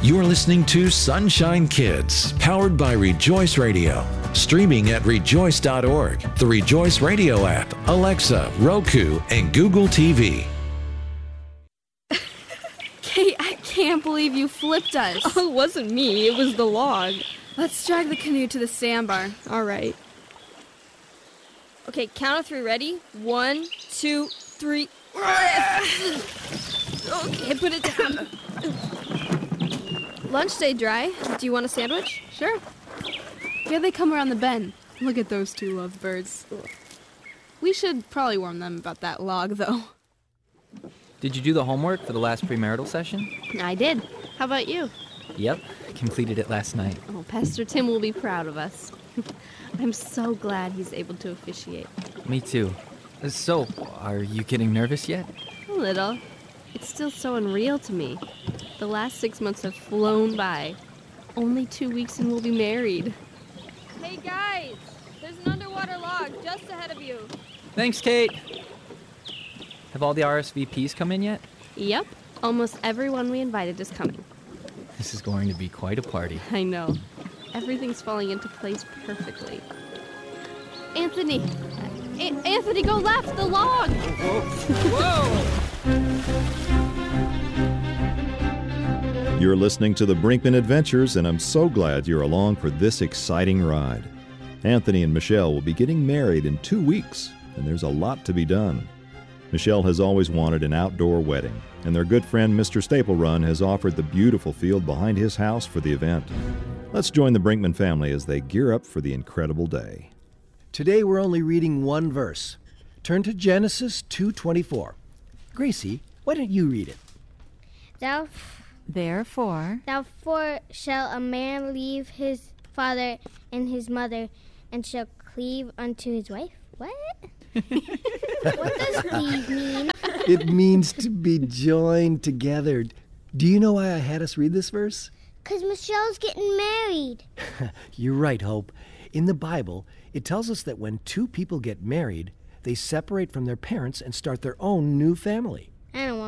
You're listening to Sunshine Kids, powered by Rejoice Radio. Streaming at rejoice.org, the Rejoice Radio app, Alexa, Roku, and Google TV. Kate, I can't believe you flipped us. Oh, it wasn't me. It was the log. Let's drag the canoe to the sandbar. All right. Okay, count of 3. Ready? 1, 2, 3. Okay, put it down. Lunch stay dry. Do you want a sandwich? Sure. Here they come around the bend. Look at those two lovebirds. We should probably warn them about that log, though. Did you do the homework for the last premarital session? I did. How about you? Yep, completed it last night. Oh, Pastor Tim will be proud of us. I'm so glad he's able to officiate. Me too. So, are you getting nervous yet? A little. It's still so unreal to me. The last 6 months have flown by. Only 2 weeks and we'll be married. Hey, guys! There's an underwater log just ahead of you. Thanks, Kate! Have all the RSVPs come in yet? Yep. Almost everyone we invited is coming. This is going to be quite a party. I know. Everything's falling into place perfectly. Anthony! Anthony, go left! The log! Whoa! You're listening to the Brinkman Adventures, and I'm so glad you're along for this exciting ride. Anthony and Michelle will be getting married in 2 weeks, and there's a lot to be done. Michelle has always wanted an outdoor wedding, and their good friend Mr. Staple Run has offered the beautiful field behind his house for the event. Let's join the Brinkman family as they gear up for the incredible day. Today we're only reading one verse. Turn to Genesis 2:24. Gracie, why don't you read it? Therefore shall a man leave his father and his mother, and shall cleave unto his wife. What? What does cleave mean? It means to be joined together. Do you know why I had us read this verse? 'Cause Michelle's getting married. You're right, Hope. In the Bible, it tells us that when two people get married, they separate from their parents and start their own new family.